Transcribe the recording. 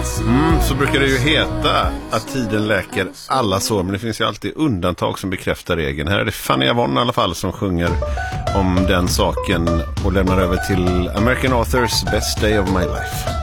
Så brukar det ju heta att tiden läker alla sår, men det finns ju alltid undantag som bekräftar regeln. Här är det Fanny Avon i alla fall som sjunger om den saken och lämnar över till American Authors Best Day of My Life.